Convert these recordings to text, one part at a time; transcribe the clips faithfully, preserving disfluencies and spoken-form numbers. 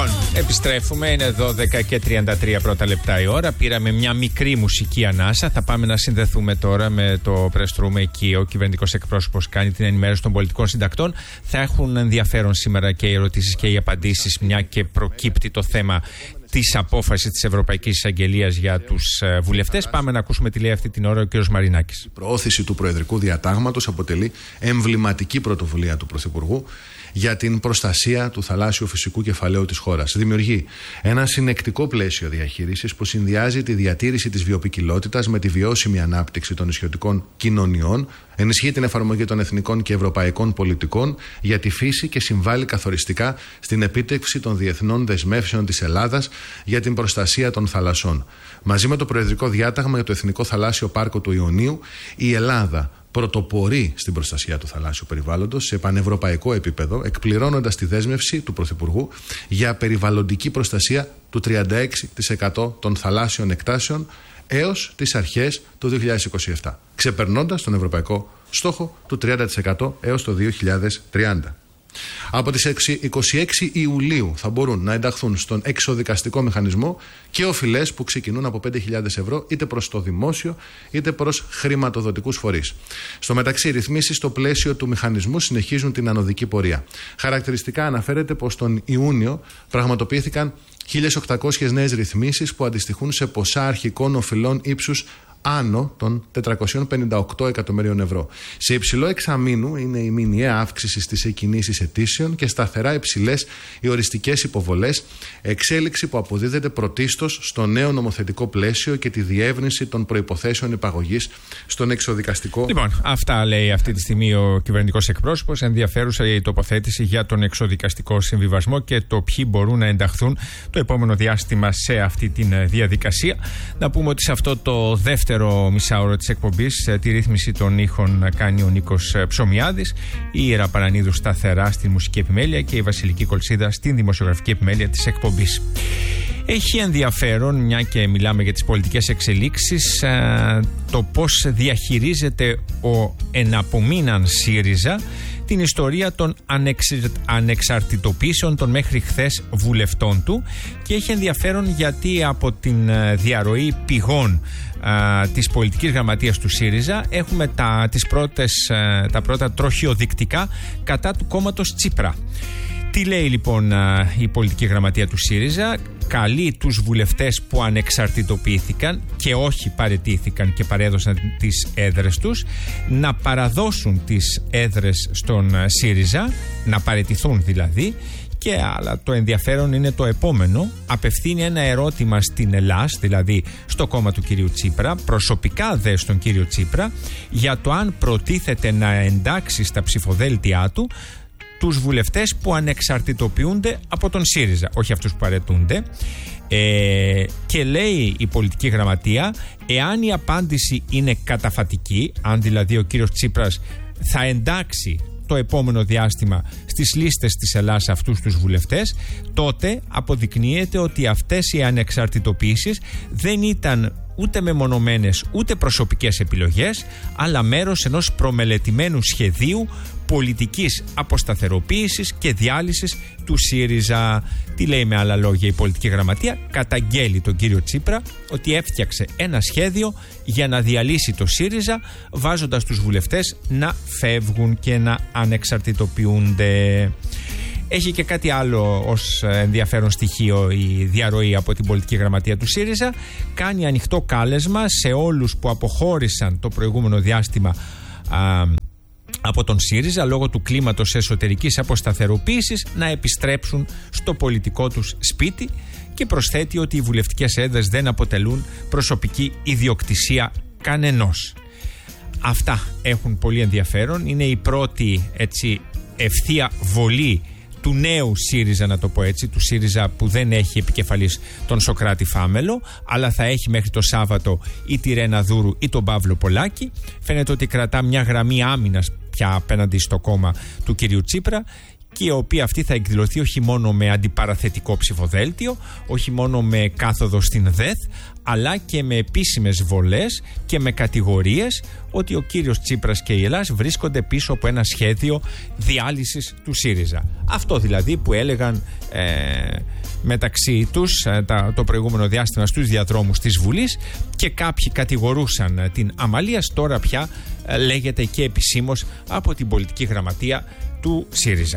Λοιπόν, επιστρέφουμε. Είναι δώδεκα και τριάντα τρία πρώτα λεπτά η ώρα. Πήραμε μια μικρή μουσική ανάσα. Θα πάμε να συνδεθούμε τώρα με το press room. Εκεί ο κυβερνητικός εκπρόσωπος κάνει την ενημέρωση των πολιτικών συντακτών. Θα έχουν ενδιαφέρον σήμερα και οι ερωτήσεις και οι απαντήσεις, μια και προκύπτει το θέμα της απόφασης της Ευρωπαϊκής Εισαγγελίας για τους βουλευτές. Πάμε να ακούσουμε τι λέει αυτή την ώρα ο κ. Μαρινάκης. Η προώθηση του Προεδρικού Διατάγματος αποτελεί εμβληματική πρωτοβουλία του Πρωθυπουργού για την προστασία του θαλάσσιου φυσικού κεφαλαίου της χώρας. Δημιουργεί ένα συνεκτικό πλαίσιο διαχείρισης που συνδυάζει τη διατήρηση της βιοποικιλότητας με τη βιώσιμη ανάπτυξη των νησιωτικών κοινωνιών, ενισχύει την εφαρμογή των εθνικών και ευρωπαϊκών πολιτικών για τη φύση και συμβάλλει καθοριστικά στην επίτευξη των διεθνών δεσμεύσεων της Ελλάδας για την προστασία των θαλασσών. Μαζί με το Προεδρικό Διάταγμα για το Εθνικό Θαλάσσιο Πάρκο του Ιωνίου, η Ελλάδα πρωτοπορεί στην προστασία του θαλάσσιου περιβάλλοντος σε πανευρωπαϊκό επίπεδο, εκπληρώνοντας τη δέσμευση του Πρωθυπουργού για περιβαλλοντική προστασία του τριάντα έξι τοις εκατό των θαλάσσιων εκτάσεων έως τις αρχές του δύο χιλιάδες είκοσι επτά, ξεπερνώντας τον ευρωπαϊκό στόχο του τριάντα τοις εκατό έως το δύο χιλιάδες τριάντα. Από τις είκοσι έξι Ιουλίου θα μπορούν να ενταχθούν στον εξοδικαστικό μηχανισμό και οφειλές που ξεκινούν από πέντε χιλιάδες ευρώ είτε προς το δημόσιο είτε προς χρηματοδοτικούς φορείς. Στο μεταξύ, οι ρυθμίσεις στο πλαίσιο του μηχανισμού συνεχίζουν την ανωδική πορεία. Χαρακτηριστικά αναφέρεται πως τον Ιούνιο πραγματοποιήθηκαν χίλιες οκτακόσιες νέες ρυθμίσεις που αντιστοιχούν σε ποσά αρχικών οφειλών ύψους άνω των τετρακόσια πενήντα οκτώ εκατομμυρίων ευρώ. Σε υψηλό εξαμήνου είναι η μηνιαία αύξηση στις εκκινήσεις αιτήσεων και σταθερά υψηλές οι οριστικές υποβολές, εξέλιξη που αποδίδεται πρωτίστως στο νέο νομοθετικό πλαίσιο και τη διεύρυνση των προϋποθέσεων υπαγωγής στον εξοδικαστικό. Λοιπόν, αυτά λέει αυτή τη στιγμή ο κυβερνητικός εκπρόσωπος. Ενδιαφέρουσα η τοποθέτηση για τον εξοδικαστικό συμβιβασμό και το ποιοι μπορούν να ενταχθούν το επόμενο διάστημα σε αυτή τη διαδικασία. Να πούμε ότι σε αυτό το δεύτερο μισάωρο της εκπομπής τη ρύθμιση των ήχων κάνει ο Νίκος Ψωμιάδης, η Ήρα Παρανίδου σταθερά στην μουσική επιμέλεια και η Βασιλική Κολσίδα στην δημοσιογραφική επιμέλεια της εκπομπής. Έχει ενδιαφέρον, μια και μιλάμε για τις πολιτικές εξελίξεις, το πώς διαχειρίζεται ο εναπομείναν ΣΥΡΙΖΑ την ιστορία των ανεξ, ανεξαρτητοποίησεων των μέχρι χθες βουλευτών του, και έχει ενδιαφέρον γιατί από την διαρροή πηγών α, της πολιτικής γραμματείας του ΣΥΡΙΖΑ έχουμε τα, τις πρώτες, α, τα πρώτα τροχιοδεικτικά κατά του κόμματος Τσίπρα. Τι λέει λοιπόν α, η πολιτική γραμματεία του ΣΥΡΙΖΑ? Καλεί τους βουλευτές που ανεξαρτητοποιήθηκαν και όχι παραιτήθηκαν και παρέδωσαν τις έδρες τους να παραδώσουν τις έδρες στον ΣΥΡΙΖΑ, να παραιτηθούν δηλαδή. Και αλλά το ενδιαφέρον είναι το επόμενο. Απευθύνει ένα ερώτημα στην ΕΛΑΣ, δηλαδή στο κόμμα του κυρίου Τσίπρα, προσωπικά δε στον κύριο Τσίπρα, για το αν προτίθεται να εντάξει στα ψηφοδέλτια του τους βουλευτές που ανεξαρτητοποιούνται από τον ΣΥΡΙΖΑ, όχι αυτούς που παραιτούνται. Ε, και λέει η πολιτική γραμματεία, εάν η απάντηση είναι καταφατική, αν δηλαδή ο κύριος Τσίπρας θα εντάξει το επόμενο διάστημα στις λίστες της Ελλάδας αυτούς τους βουλευτές, τότε αποδεικνύεται ότι αυτές οι ανεξαρτητοποίησεις δεν ήταν ούτε μεμονωμένες ούτε προσωπικές επιλογές, αλλά μέρος ενός προμελετημένου σχεδίου πολιτικής αποσταθεροποίησης και διάλυσης του ΣΥΡΙΖΑ. Τι λέει με άλλα λόγια η πολιτική γραμματεία? Καταγγέλει τον κύριο Τσίπρα ότι έφτιαξε ένα σχέδιο για να διαλύσει το ΣΥΡΙΖΑ, βάζοντας τους βουλευτές να φεύγουν και να ανεξαρτητοποιούνται. Έχει και κάτι άλλο ως ενδιαφέρον στοιχείο η διαρροή από την πολιτική γραμματεία του ΣΥΡΙΖΑ. Κάνει ανοιχτό κάλεσμα σε όλους που αποχώρησαν το προηγούμενο διάστημα α, από τον ΣΥΡΙΖΑ λόγω του κλίματος εσωτερικής αποσταθεροποίησης να επιστρέψουν στο πολιτικό τους σπίτι, και προσθέτει ότι οι βουλευτικές έδρες δεν αποτελούν προσωπική ιδιοκτησία κανενός. Αυτά έχουν πολύ ενδιαφέρον. Είναι η πρώτη έτσι ευθεία βολή του νέου ΣΥΡΙΖΑ, να το πω έτσι, του ΣΥΡΙΖΑ που δεν έχει επικεφαλής τον Σωκράτη Φάμελο, αλλά θα έχει μέχρι το Σάββατο ή τη Ρένα Δούρου ή τον Παύλο Πολάκη. Φαίνεται ότι κρατά μια γραμμή άμυνας πια απέναντι στο κόμμα του κυρίου Τσίπρα, και η οποία αυτή θα εκδηλωθεί όχι μόνο με αντιπαραθετικό ψηφοδέλτιο, όχι μόνο με κάθοδο στην ΔΕΘ, αλλά και με επίσημες βολές και με κατηγορίες ότι ο κύριος Τσίπρας και η Ελλάς βρίσκονται πίσω από ένα σχέδιο διάλυσης του ΣΥΡΙΖΑ. Αυτό δηλαδή που έλεγαν ε, μεταξύ τους το προηγούμενο διάστημα στους διαδρόμους της Βουλής και κάποιοι κατηγορούσαν την Αμαλίας, τώρα πια λέγεται και επισήμως από την πολιτική γραμματεία του ΣΥΡΙΖΑ.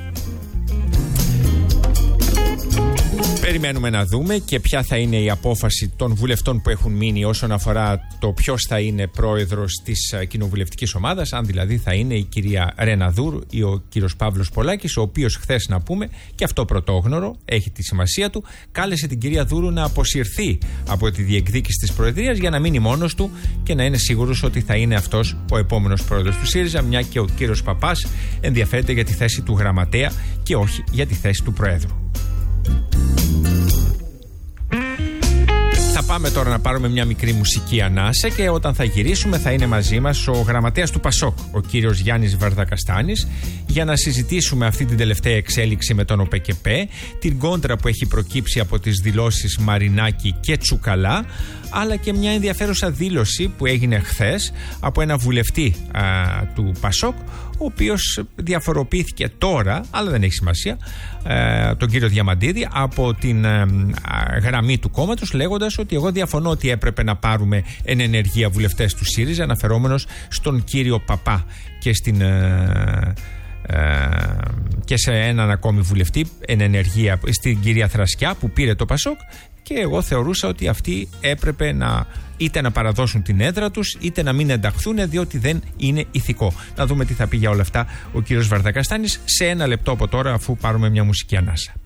Περιμένουμε να δούμε και ποια θα είναι η απόφαση των βουλευτών που έχουν μείνει όσον αφορά το ποιος θα είναι πρόεδρος της κοινοβουλευτικής ομάδας, αν δηλαδή θα είναι η κυρία Ρένα Δούρου ή ο κύριος Παύλος Πολάκης, ο οποίος χθες, να πούμε, και αυτό πρωτόγνωρο, έχει τη σημασία του, κάλεσε την κυρία Δούρου να αποσυρθεί από τη διεκδίκηση της προεδρίας για να μείνει μόνος του και να είναι σίγουρος ότι θα είναι αυτός ο επόμενος πρόεδρος του ΣΥΡΙΖΑ, μια και ο κύριος Παπάς ενδιαφέρεται για τη θέση του γραμματέα και όχι για τη θέση του προέδρου. Θα πάμε τώρα να πάρουμε μια μικρή μουσική ανάσα και όταν θα γυρίσουμε θα είναι μαζί μας ο γραμματέας του Πασόκ, ο κύριος Γιάννης Βαρδακαστάνης, για να συζητήσουμε αυτή την τελευταία εξέλιξη με τον ΟΠΕΚΕΠΕ, την κόντρα που έχει προκύψει από τις δηλώσεις Μαρινάκη και Τσουκαλά, αλλά και μια ενδιαφέρουσα δήλωση που έγινε χθες από ένα βουλευτή α, του Πασόκ, ο οποίος διαφοροποιήθηκε τώρα, αλλά δεν έχει σημασία, ε, τον κύριο Διαμαντίδη, από την ε, γραμμή του κόμματος, λέγοντας ότι εγώ διαφωνώ ότι έπρεπε να πάρουμε εν ενεργεία βουλευτές του ΣΥΡΙΖΑ, αναφερόμενος στον κύριο Παπά και στην... Ε, Uh, και σε έναν ακόμη βουλευτή εν ενεργεία, στην κυρία Θρασκιά, που πήρε το Πασόκ, και εγώ θεωρούσα ότι αυτοί έπρεπε να είτε να παραδώσουν την έδρα τους είτε να μην ενταχθούν, διότι δεν είναι ηθικό. Να δούμε τι θα πει για όλα αυτά ο κύριος Βαρδακαστάνης σε ένα λεπτό από τώρα, αφού πάρουμε μια μουσική ανάσα.